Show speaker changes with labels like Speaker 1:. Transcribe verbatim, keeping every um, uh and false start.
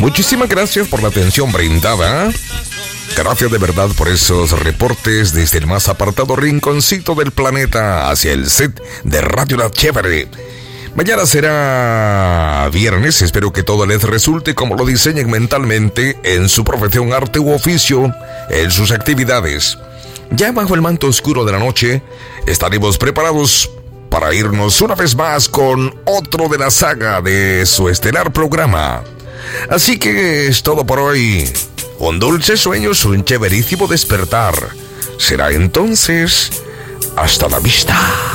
Speaker 1: Muchísimas gracias por la atención brindada. Gracias de verdad por esos reportes desde el más apartado rinconcito del planeta hacia el set de Radio La Chévere. Mañana será viernes, espero que todo les resulte como lo diseñen mentalmente en su profesión, arte u oficio, en sus actividades. Ya bajo el manto oscuro de la noche, estaremos preparados para irnos una vez más con otro de la saga de su estelar programa. Así que es todo por hoy. Un dulce sueño, un chéverísimo despertar. Será entonces hasta la vista.